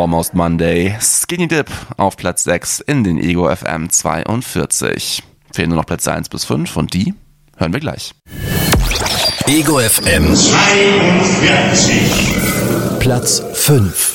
Almost Monday, Skinny Dip auf Platz 6 in den Ego FM 42. Fehlen nur noch Plätze 1 bis 5 und die hören wir gleich. Ego FM 42. Platz 5.